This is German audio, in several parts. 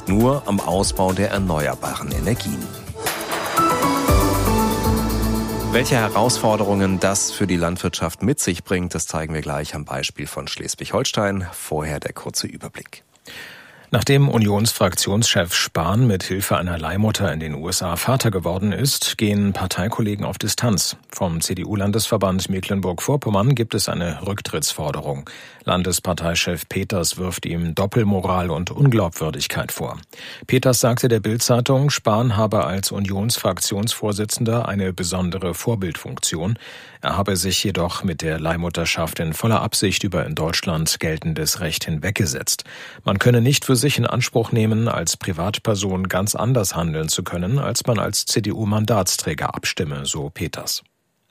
liegt nur am Ausbau der erneuerbaren Energien. Welche Herausforderungen das für die Landwirtschaft mit sich bringt, das zeigen wir gleich am Beispiel von Schleswig-Holstein. Vorher der kurze Überblick. Nachdem Unionsfraktionschef Spahn mit Hilfe einer Leihmutter in den USA Vater geworden ist, gehen Parteikollegen auf Distanz. Vom CDU-Landesverband Mecklenburg-Vorpommern gibt es eine Rücktrittsforderung. Landesparteichef Peters wirft ihm Doppelmoral und Unglaubwürdigkeit vor. Peters sagte der Bild-Zeitung, Spahn habe als Unionsfraktionsvorsitzender eine besondere Vorbildfunktion. Er habe sich jedoch mit der Leihmutterschaft in voller Absicht über in Deutschland geltendes Recht hinweggesetzt. Man könne nicht für sich in Anspruch nehmen, als Privatperson ganz anders handeln zu können, als man als CDU-Mandatsträger abstimme, so Peters.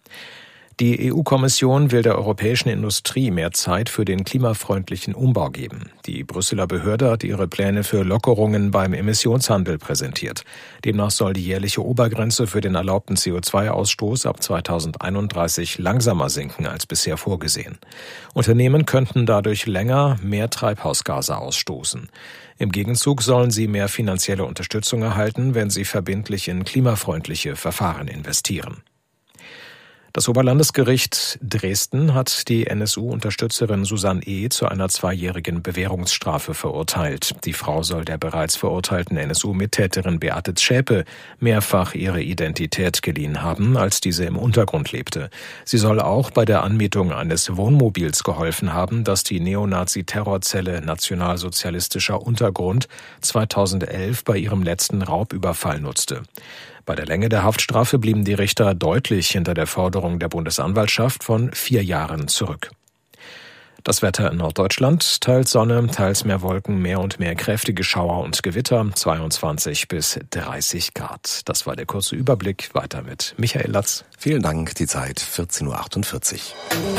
Die EU-Kommission will der europäischen Industrie mehr Zeit für den klimafreundlichen Umbau geben. Die Brüsseler Behörde hat ihre Pläne für Lockerungen beim Emissionshandel präsentiert. Demnach soll die jährliche Obergrenze für den erlaubten CO2-Ausstoß ab 2031 langsamer sinken als bisher vorgesehen. Unternehmen könnten dadurch länger mehr Treibhausgase ausstoßen. Im Gegenzug sollen sie mehr finanzielle Unterstützung erhalten, wenn sie verbindlich in klimafreundliche Verfahren investieren. Das Oberlandesgericht Dresden hat die NSU-Unterstützerin Susanne E. zu einer 2-jährigen Bewährungsstrafe verurteilt. Die Frau soll der bereits verurteilten NSU-Mittäterin Beate Zschäpe mehrfach ihre Identität geliehen haben, als diese im Untergrund lebte. Sie soll auch bei der Anmietung eines Wohnmobils geholfen haben, das die Neonazi-Terrorzelle Nationalsozialistischer Untergrund 2011 bei ihrem letzten Raubüberfall nutzte. Bei der Länge der Haftstrafe blieben die Richter deutlich hinter der Forderung der Bundesanwaltschaft von 4 Jahren zurück. Das Wetter in Norddeutschland: teils Sonne, teils mehr Wolken, mehr und mehr kräftige Schauer und Gewitter, 22 bis 30 Grad. Das war der kurze Überblick. Weiter mit Michael Latz. Vielen Dank, die Zeit 14.48 Uhr.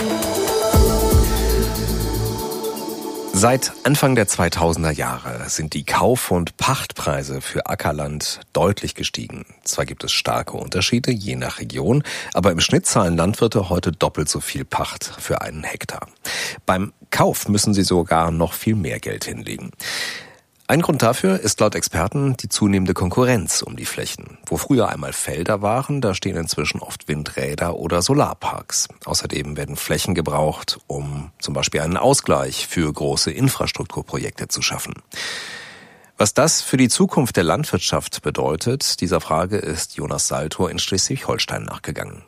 Seit Anfang der 2000er Jahre sind die Kauf- und Pachtpreise für Ackerland deutlich gestiegen. Zwar gibt es starke Unterschiede je nach Region, aber im Schnitt zahlen Landwirte heute doppelt so viel Pacht für einen Hektar. Beim Kauf müssen sie sogar noch viel mehr Geld hinlegen. Ein Grund dafür ist laut Experten die zunehmende Konkurrenz um die Flächen. Wo früher einmal Felder waren, da stehen inzwischen oft Windräder oder Solarparks. Außerdem werden Flächen gebraucht, um zum Beispiel einen Ausgleich für große Infrastrukturprojekte zu schaffen. Was das für die Zukunft der Landwirtschaft bedeutet, dieser Frage ist Jonas Saltor in Schleswig-Holstein nachgegangen.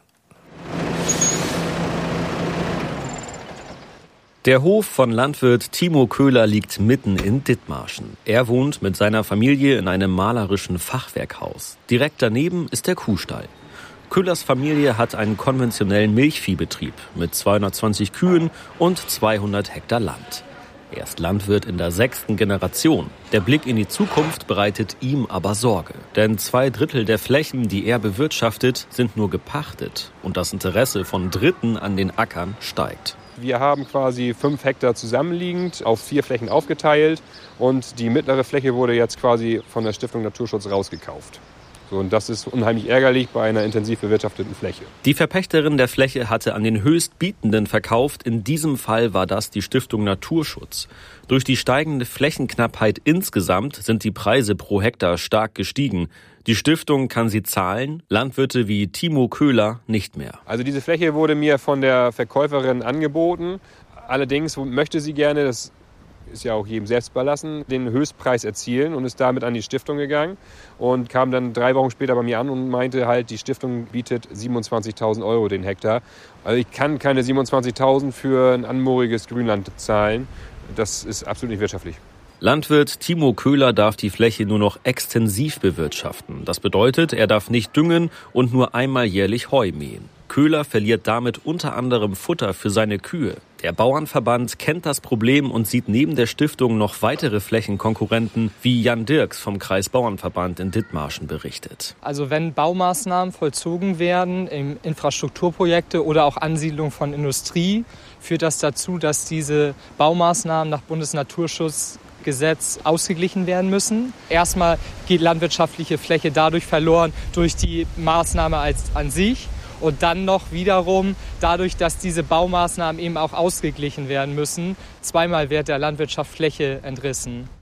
Der Hof von Landwirt Timo Köhler liegt mitten in Dithmarschen. Er wohnt mit seiner Familie in einem malerischen Fachwerkhaus. Direkt daneben ist der Kuhstall. Köhlers Familie hat einen konventionellen Milchviehbetrieb mit 220 Kühen und 200 Hektar Land. Er ist Landwirt in der 6. Generation. Der Blick in die Zukunft bereitet ihm aber Sorge. Denn 2/3 der Flächen, die er bewirtschaftet, sind nur gepachtet. Und das Interesse von Dritten an den Ackern steigt. Wir haben quasi 5 Hektar zusammenliegend auf 4 Flächen aufgeteilt und die mittlere Fläche wurde jetzt quasi von der Stiftung Naturschutz rausgekauft. So, und das ist unheimlich ärgerlich bei einer intensiv bewirtschafteten Fläche. Die Verpächterin der Fläche hatte an den Höchstbietenden verkauft. In diesem Fall war das die Stiftung Naturschutz. Durch die steigende Flächenknappheit insgesamt sind die Preise pro Hektar stark gestiegen. Die Stiftung kann sie zahlen, Landwirte wie Timo Köhler nicht mehr. Also diese Fläche wurde mir von der Verkäuferin angeboten. Allerdings möchte sie gerne, das ist ja auch jedem selbst überlassen, den Höchstpreis erzielen und ist damit an die Stiftung gegangen und kam dann 3 Wochen später bei mir an und meinte halt, die Stiftung bietet 27.000 € den Hektar. Also ich kann keine 27.000 für ein anmooriges Grünland zahlen. Das ist absolut nicht wirtschaftlich. Landwirt Timo Köhler darf die Fläche nur noch extensiv bewirtschaften. Das bedeutet, er darf nicht düngen und nur einmal jährlich Heu mähen. Köhler verliert damit unter anderem Futter für seine Kühe. Der Bauernverband kennt das Problem und sieht neben der Stiftung noch weitere Flächenkonkurrenten, wie Jan Dirks vom Kreisbauernverband in Dithmarschen berichtet. Also wenn Baumaßnahmen vollzogen werden, Infrastrukturprojekte oder auch Ansiedlung von Industrie, führt das dazu, dass diese Baumaßnahmen nach Bundesnaturschutzgesetz ausgeglichen werden müssen. Erstmal geht landwirtschaftliche Fläche dadurch verloren durch die Maßnahme an sich. Und dann noch wiederum dadurch, dass diese Baumaßnahmen eben auch ausgeglichen werden müssen, zweimal wird der Landwirtschaft Fläche entrissen.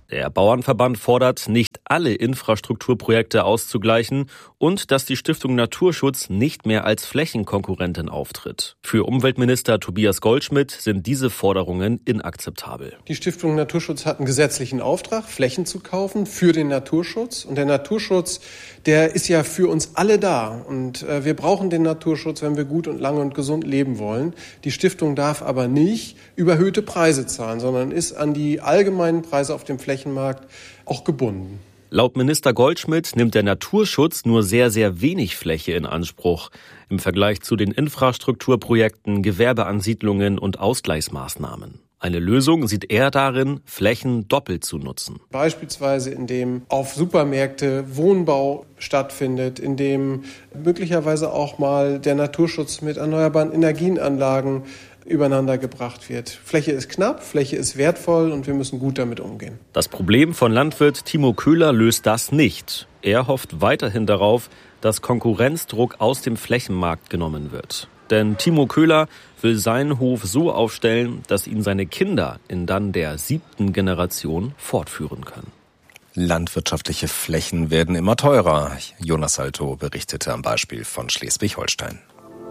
Der Bauernverband fordert, nicht alle Infrastrukturprojekte auszugleichen und dass die Stiftung Naturschutz nicht mehr als Flächenkonkurrentin auftritt. Für Umweltminister Tobias Goldschmidt sind diese Forderungen inakzeptabel. Die Stiftung Naturschutz hat einen gesetzlichen Auftrag, Flächen zu kaufen für den Naturschutz. Und der Naturschutz, der ist ja für uns alle da. Und wir brauchen den Naturschutz, wenn wir gut und lange und gesund leben wollen. Die Stiftung darf aber nicht überhöhte Preise zahlen, sondern ist an die allgemeinen Preise auf dem Flächenmarkt auch gebunden. Laut Minister Goldschmidt nimmt der Naturschutz nur sehr, sehr wenig Fläche in Anspruch im Vergleich zu den Infrastrukturprojekten, Gewerbeansiedlungen und Ausgleichsmaßnahmen. Eine Lösung sieht er darin, Flächen doppelt zu nutzen. Beispielsweise indem auf Supermärkte Wohnbau stattfindet, indem möglicherweise auch mal der Naturschutz mit erneuerbaren Energienanlagen übereinander gebracht wird. Fläche ist knapp, Fläche ist wertvoll und wir müssen gut damit umgehen. Das Problem von Landwirt Timo Köhler löst das nicht. Er hofft weiterhin darauf, dass Konkurrenzdruck aus dem Flächenmarkt genommen wird. Denn Timo Köhler will seinen Hof so aufstellen, dass ihn seine Kinder in dann der 7. Generation fortführen können. Landwirtschaftliche Flächen werden immer teurer. Jonas Salto berichtete am Beispiel von Schleswig-Holstein.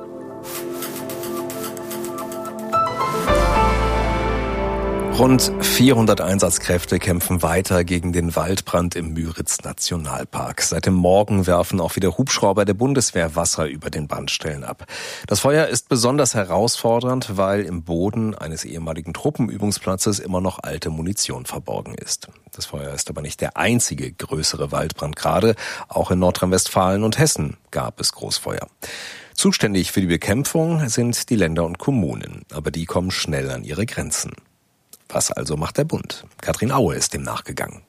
Rund 400 Einsatzkräfte kämpfen weiter gegen den Waldbrand im Müritz-Nationalpark. Seit dem Morgen werfen auch wieder Hubschrauber der Bundeswehr Wasser über den Brandstellen ab. Das Feuer ist besonders herausfordernd, weil im Boden eines ehemaligen Truppenübungsplatzes immer noch alte Munition verborgen ist. Das Feuer ist aber nicht der einzige größere Waldbrand gerade. Auch in Nordrhein-Westfalen und Hessen gab es Großfeuer. Zuständig für die Bekämpfung sind die Länder und Kommunen, aber die kommen schnell an ihre Grenzen. Was also macht der Bund? Katrin Aue ist dem nachgegangen.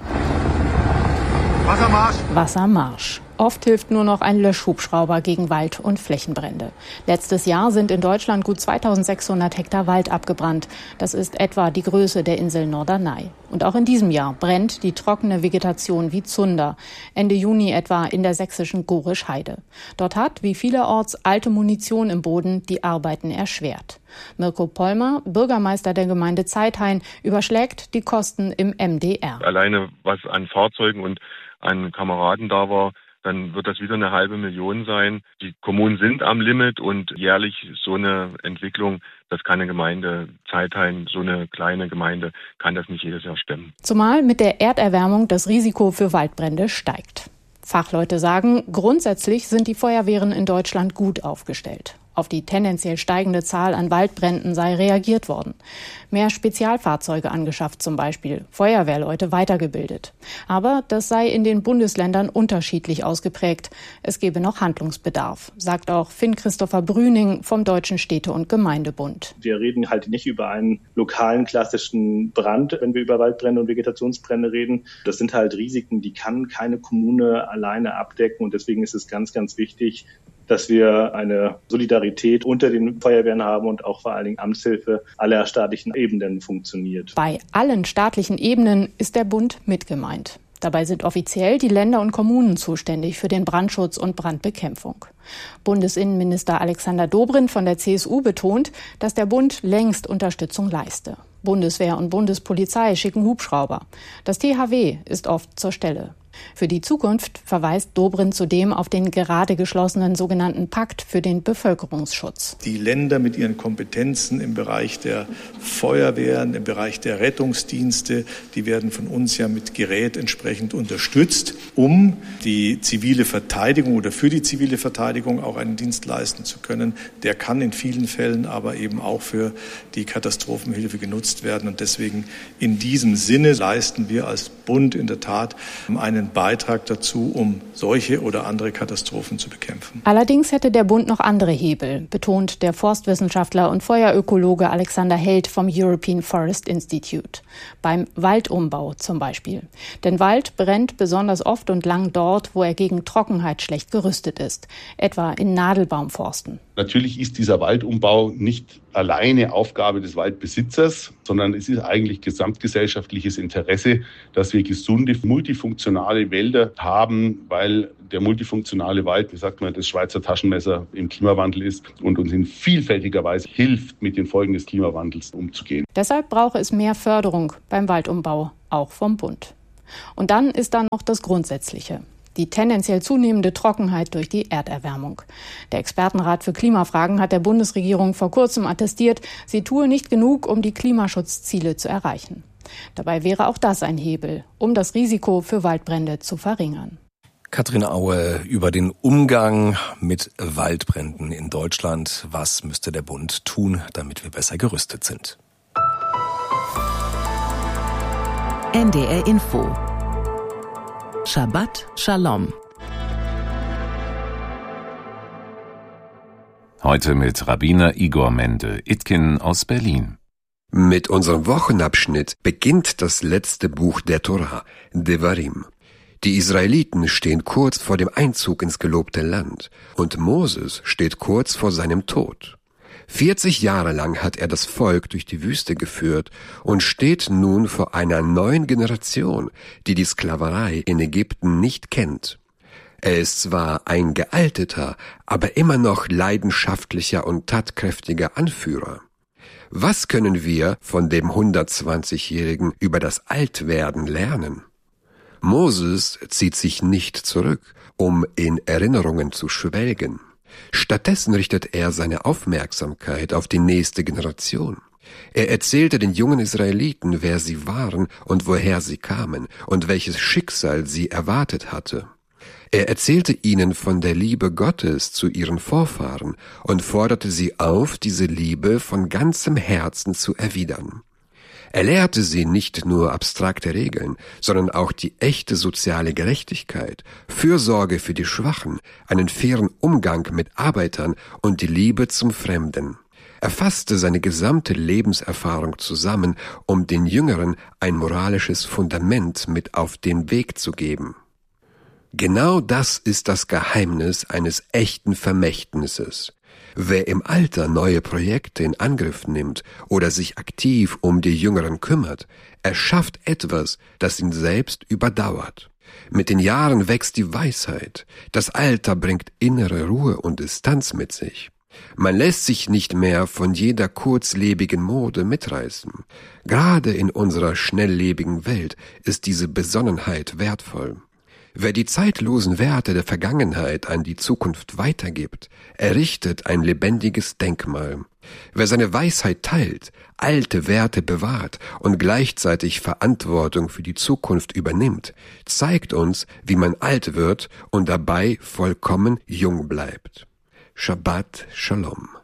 Wassermarsch! Wassermarsch. Oft hilft nur noch ein Löschhubschrauber gegen Wald- und Flächenbrände. Letztes Jahr sind in Deutschland gut 2600 Hektar Wald abgebrannt. Das ist etwa die Größe der Insel Norderney. Und auch in diesem Jahr brennt die trockene Vegetation wie Zunder. Ende Juni etwa in der sächsischen Gorisch-Heide. Dort hat, wie vielerorts, alte Munition im Boden die Arbeiten erschwert. Mirko Pollmer, Bürgermeister der Gemeinde Zeithain, überschlägt die Kosten im MDR. Alleine was an Fahrzeugen und an Kameraden da war, dann wird das wieder 500.000 sein. Die Kommunen sind am Limit und jährlich so eine Entwicklung, das kann eine Gemeinde, Zeithain, so eine kleine Gemeinde, kann das nicht jedes Jahr stemmen. Zumal mit der Erderwärmung das Risiko für Waldbrände steigt. Fachleute sagen, grundsätzlich sind die Feuerwehren in Deutschland gut aufgestellt. Auf die tendenziell steigende Zahl an Waldbränden sei reagiert worden. Mehr Spezialfahrzeuge angeschafft zum Beispiel, Feuerwehrleute weitergebildet. Aber das sei in den Bundesländern unterschiedlich ausgeprägt. Es gebe noch Handlungsbedarf, sagt auch Finn-Christopher Brüning vom Deutschen Städte- und Gemeindebund. Wir reden halt nicht über einen lokalen klassischen Brand, wenn wir über Waldbrände und Vegetationsbrände reden. Das sind halt Risiken, die kann keine Kommune alleine abdecken. Und deswegen ist es ganz, ganz wichtig, dass wir eine Solidarität unter den Feuerwehren haben und auch vor allen Dingen Amtshilfe aller staatlichen Ebenen funktioniert. Bei allen staatlichen Ebenen ist der Bund mit gemeint. Dabei sind offiziell die Länder und Kommunen zuständig für den Brandschutz und Brandbekämpfung. Bundesinnenminister Alexander Dobrindt von der CSU betont, dass der Bund längst Unterstützung leiste. Bundeswehr und Bundespolizei schicken Hubschrauber. Das THW ist oft zur Stelle. Für die Zukunft verweist Dobrindt zudem auf den gerade geschlossenen sogenannten Pakt für den Bevölkerungsschutz. Die Länder mit ihren Kompetenzen im Bereich der Feuerwehren, im Bereich der Rettungsdienste, die werden von uns ja mit Gerät entsprechend unterstützt, um die zivile Verteidigung oder für die zivile Verteidigung auch einen Dienst leisten zu können. Der kann in vielen Fällen aber eben auch für die Katastrophenhilfe genutzt werden. Und deswegen in diesem Sinne leisten wir als Bund in der Tat einen Beitrag dazu, um solche oder andere Katastrophen zu bekämpfen. Allerdings hätte der Bund noch andere Hebel, betont der Forstwissenschaftler und Feuerökologe Alexander Held vom European Forest Institute. Beim Waldumbau zum Beispiel. Denn Wald brennt besonders oft und lang dort, wo er gegen Trockenheit schlecht gerüstet ist, etwa in Nadelbaumforsten. Natürlich ist dieser Waldumbau nicht alleine Aufgabe des Waldbesitzers, sondern es ist eigentlich gesamtgesellschaftliches Interesse, dass wir gesunde, multifunktionale Wälder haben, weil der multifunktionale Wald, wie sagt man, das Schweizer Taschenmesser im Klimawandel ist und uns in vielfältiger Weise hilft, mit den Folgen des Klimawandels umzugehen. Deshalb brauche es mehr Förderung beim Waldumbau, auch vom Bund. Und dann ist da noch das Grundsätzliche. Die tendenziell zunehmende Trockenheit durch die Erderwärmung. Der Expertenrat für Klimafragen hat der Bundesregierung vor kurzem attestiert, sie tue nicht genug, um die Klimaschutzziele zu erreichen. Dabei wäre auch das ein Hebel, um das Risiko für Waldbrände zu verringern. Katrin Aue über den Umgang mit Waldbränden in Deutschland. Was müsste der Bund tun, damit wir besser gerüstet sind? NDR Info. Shabbat Shalom. Heute mit Rabbiner Igor Mende-Itkin aus Berlin. Mit unserem Wochenabschnitt beginnt das letzte Buch der Tora, Devarim. Die Israeliten stehen kurz vor dem Einzug ins gelobte Land und Moses steht kurz vor seinem Tod. 40 Jahre lang hat er das Volk durch die Wüste geführt und steht nun vor einer neuen Generation, die die Sklaverei in Ägypten nicht kennt. Er ist zwar ein gealteter, aber immer noch leidenschaftlicher und tatkräftiger Anführer. Was können wir von dem 120-Jährigen über das Altwerden lernen? Moses zieht sich nicht zurück, um in Erinnerungen zu schwelgen. Stattdessen richtet er seine Aufmerksamkeit auf die nächste Generation. Er erzählte den jungen Israeliten, wer sie waren und woher sie kamen und welches Schicksal sie erwartet hatte. Er erzählte ihnen von der Liebe Gottes zu ihren Vorfahren und forderte sie auf, diese Liebe von ganzem Herzen zu erwidern. Er lehrte sie nicht nur abstrakte Regeln, sondern auch die echte soziale Gerechtigkeit, Fürsorge für die Schwachen, einen fairen Umgang mit Arbeitern und die Liebe zum Fremden. Er fasste seine gesamte Lebenserfahrung zusammen, um den Jüngeren ein moralisches Fundament mit auf den Weg zu geben. Genau das ist das Geheimnis eines echten Vermächtnisses. Wer im Alter neue Projekte in Angriff nimmt oder sich aktiv um die Jüngeren kümmert, erschafft etwas, das ihn selbst überdauert. Mit den Jahren wächst die Weisheit. Das Alter bringt innere Ruhe und Distanz mit sich. Man lässt sich nicht mehr von jeder kurzlebigen Mode mitreißen. Gerade in unserer schnelllebigen Welt ist diese Besonnenheit wertvoll. Wer die zeitlosen Werte der Vergangenheit an die Zukunft weitergibt, errichtet ein lebendiges Denkmal. Wer seine Weisheit teilt, alte Werte bewahrt und gleichzeitig Verantwortung für die Zukunft übernimmt, zeigt uns, wie man alt wird und dabei vollkommen jung bleibt. Shabbat Shalom.